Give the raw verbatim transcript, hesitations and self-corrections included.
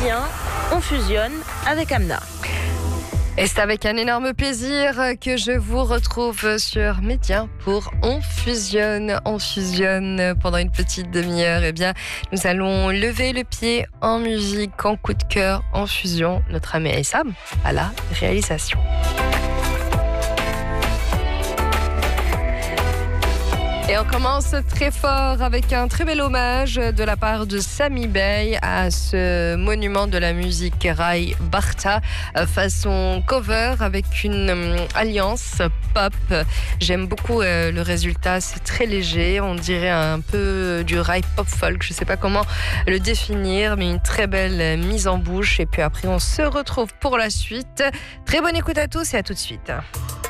bien, on fusionne avec Amna. Et c'est avec un énorme plaisir que je vous retrouve sur Média pour On Fusionne. On fusionne pendant une petite demi-heure. Eh bien, nous allons lever le pied en musique, en coup de cœur, en fusion. Notre ami Aïssam à la réalisation. Et on commence très fort avec un très bel hommage de la part de Sami Bey à ce monument de la musique Rai Barta façon cover avec une um, alliance pop. J'aime beaucoup euh, le résultat, c'est très léger, on dirait un peu du Rai pop folk, je ne sais pas comment le définir, mais une très belle mise en bouche. Et puis après on se retrouve pour la suite. Très bonne écoute à tous et à tout de suite.